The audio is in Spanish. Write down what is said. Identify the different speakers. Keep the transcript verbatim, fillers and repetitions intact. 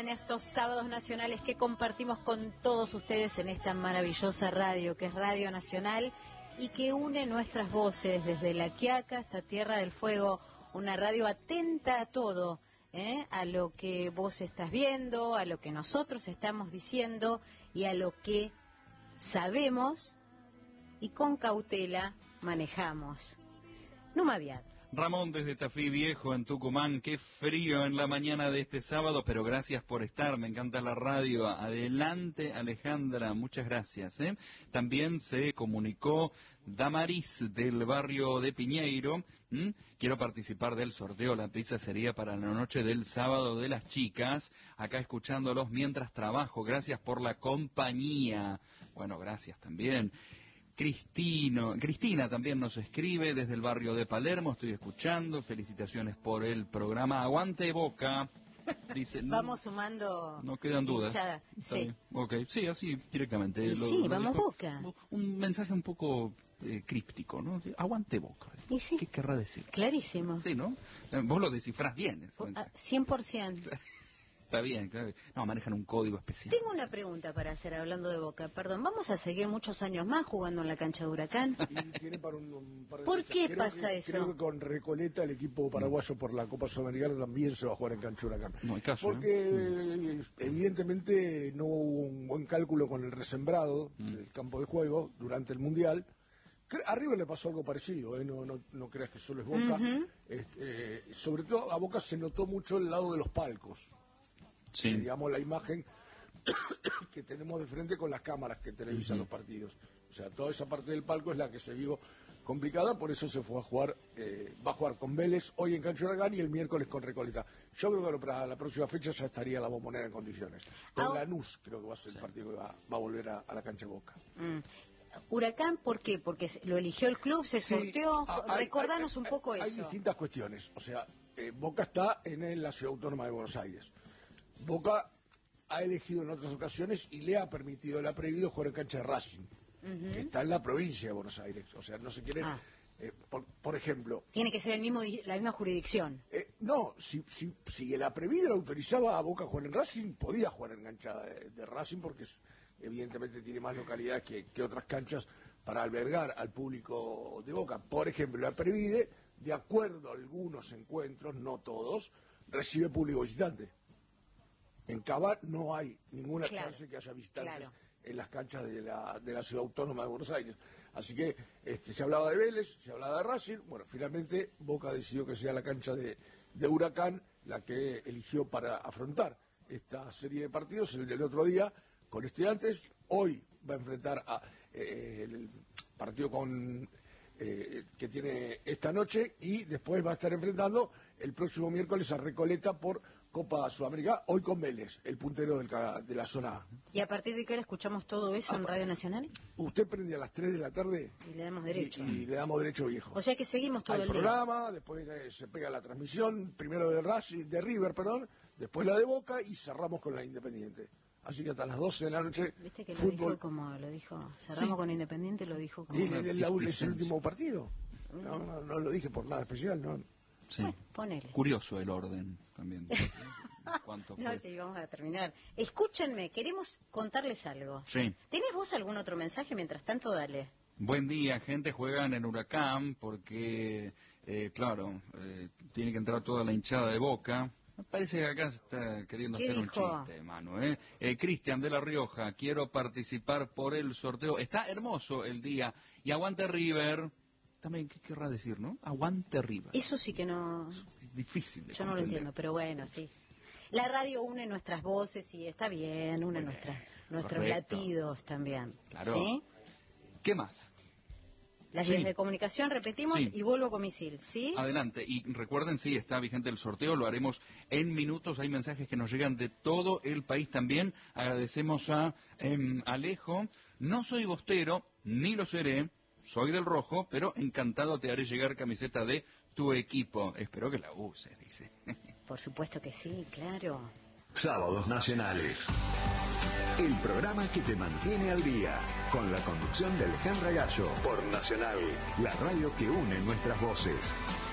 Speaker 1: en estos sábados nacionales que compartimos con todos ustedes en esta maravillosa radio que es Radio Nacional y que une nuestras voces desde La Quiaca hasta Tierra del Fuego, una radio atenta a todo, ¿eh? A lo que vos estás viendo, a lo que nosotros estamos diciendo y a lo que sabemos y con cautela manejamos. Numa Viat.
Speaker 2: Ramón desde Tafí Viejo en Tucumán, qué frío en la mañana de este sábado, pero gracias por estar, me encanta la radio. Adelante Alejandra, muchas gracias. ¿eh? También se comunicó Damaris del barrio de Piñeiro, ¿Mm? quiero participar del sorteo, la pizza sería para la noche del sábado de las chicas, acá escuchándolos mientras trabajo, gracias por la compañía. Bueno, gracias también. Cristino, Cristina también nos escribe desde el barrio de Palermo, estoy escuchando, felicitaciones por el programa Aguante Boca. Dice,
Speaker 1: vamos no, sumando.
Speaker 2: No quedan dudas.
Speaker 1: Sí.
Speaker 2: Okay. Sí, así directamente.
Speaker 1: Lo, sí, lo vamos dijo, Boca.
Speaker 2: Un mensaje un poco eh, críptico, ¿no? Aguante Boca.
Speaker 1: ¿Y sí?
Speaker 2: ¿Qué querrá decir?
Speaker 1: Clarísimo.
Speaker 2: Sí, ¿no? Vos lo descifrás bien.
Speaker 1: cien por ciento.
Speaker 2: Está bien, claro. No, manejan un código especial.
Speaker 1: Tengo una pregunta para hacer, hablando de Boca. Perdón, ¿vamos a seguir muchos años más jugando en la cancha de Huracán?
Speaker 3: Y tiene para un, un par de
Speaker 1: ¿Por
Speaker 3: fechas.
Speaker 1: qué
Speaker 3: creo
Speaker 1: pasa
Speaker 3: que,
Speaker 1: eso?
Speaker 3: Creo que con Recoleta, el equipo paraguayo por la Copa Sudamericana, también se va a jugar en cancha de Huracán.
Speaker 2: No hay caso,
Speaker 3: Porque
Speaker 2: ¿eh?
Speaker 3: eh, evidentemente no hubo un buen cálculo con el resembrado mm. del campo de juego durante el Mundial. A River le pasó algo parecido, ¿eh? no, no, no creas que solo es Boca.
Speaker 1: Uh-huh.
Speaker 3: este, eh, sobre todo a Boca se notó mucho el lado de los palcos.
Speaker 2: Sí.
Speaker 3: Eh, digamos la imagen que tenemos de frente con las cámaras que televisan uh-huh. los partidos. O sea, toda esa parte del palco es la que se vio complicada, por eso se fue a jugar, eh, va a jugar con Vélez hoy en cancha de Huracán y el miércoles con Recoleta. Yo creo que para la próxima fecha ya estaría la Bombonera en condiciones. Con oh. Lanús creo que va a ser sí. el partido que va, va a volver a, a la cancha de Boca.
Speaker 1: Mm. Huracán, ¿por qué? Porque lo eligió el club, se sorteó. Sí, hay, Recordanos hay, un poco
Speaker 3: hay,
Speaker 1: eso.
Speaker 3: Hay distintas cuestiones. O sea, eh, Boca está en, en la Ciudad Autónoma de Buenos Aires. Boca ha elegido en otras ocasiones y le ha permitido, le ha prohibido jugar en cancha de Racing, uh-huh. que está en la provincia de Buenos Aires. O sea, no se quiere... Ah. Eh, por, por ejemplo...
Speaker 1: Tiene que ser el mismo la misma jurisdicción.
Speaker 3: Eh, no, si, si, si la previda le autorizaba a Boca jugar en Racing, podía jugar en cancha de, de Racing porque es, evidentemente tiene más localidad que, que otras canchas para albergar al público de Boca. Por ejemplo, la previde, de acuerdo a algunos encuentros, no todos, recibe público visitante. En Cava no hay ninguna claro, chance que haya visitantes claro. en las canchas de la, de la Ciudad Autónoma de Buenos Aires. Así que este, se hablaba de Vélez, se hablaba de Racing. Bueno, finalmente Boca decidió que sea la cancha de, de Huracán la que eligió para afrontar esta serie de partidos. El del otro día con Estudiantes, hoy va a enfrentar a, eh, el partido con... Eh, que tiene esta noche y después va a estar enfrentando el próximo miércoles a Recoleta por Copa Sudamericana, hoy con Vélez, el puntero del, de la zona A.
Speaker 1: ¿Y a partir de qué hora escuchamos todo eso a en Radio Nacional?
Speaker 3: Usted prende a las tres de la tarde
Speaker 1: y le damos derecho.
Speaker 3: Y, y le damos derecho viejo.
Speaker 1: O sea que seguimos todo
Speaker 3: Hay
Speaker 1: el
Speaker 3: programa,
Speaker 1: día.
Speaker 3: Después eh, se pega la transmisión, primero de Racing, de River, perdón, después la de Boca y cerramos con la Independiente. Así que hasta las doce de la noche.
Speaker 1: Viste que lo
Speaker 3: fútbol.
Speaker 1: dijo como lo dijo. Cerramos sí. con Independiente, lo dijo como.
Speaker 3: Y el, el, el, es el último partido. No, no, no lo dije por nada especial, ¿no?
Speaker 2: Sí.
Speaker 1: Bueno, ponele.
Speaker 2: Curioso el orden también. ¿Cuánto fue?
Speaker 1: No, sí, vamos a terminar. Escúchenme, queremos contarles algo.
Speaker 2: Sí.
Speaker 1: ¿Tenés vos algún otro mensaje? Mientras tanto, dale.
Speaker 2: Buen día, gente. Juegan en Huracán porque, eh, claro, eh, tiene que entrar toda la hinchada de Boca. Me parece que acá se está queriendo hacer dijo? un chiste, Manu. ¿eh? eh, Cristian de La Rioja, quiero participar por el sorteo. Está hermoso el día. Y aguante River. También, ¿qué querrá decir, no? Aguante River.
Speaker 1: Eso sí que no...
Speaker 2: Es difícil de
Speaker 1: Yo no lo entiendo, pero bueno, sí. La radio une nuestras voces y está bien, une bueno, nuestras, nuestros correcto. latidos también.
Speaker 2: Claro.
Speaker 1: ¿Sí?
Speaker 2: ¿Qué más?
Speaker 1: Las vías sí. de comunicación, repetimos, sí. y vuelvo con misil, ¿sí?
Speaker 2: Adelante, y recuerden, sí, está vigente el sorteo, lo haremos en minutos, hay mensajes que nos llegan de todo el país también, agradecemos a eh, Alejo, no soy bostero, ni lo seré, soy del rojo, pero encantado te haré llegar camiseta de tu equipo, espero que la uses, dice.
Speaker 1: Por supuesto que sí, claro.
Speaker 4: Sábados Nacionales. El programa que te mantiene al día, con la conducción de Alejandra Gallo, por Nacional, la radio que une nuestras voces.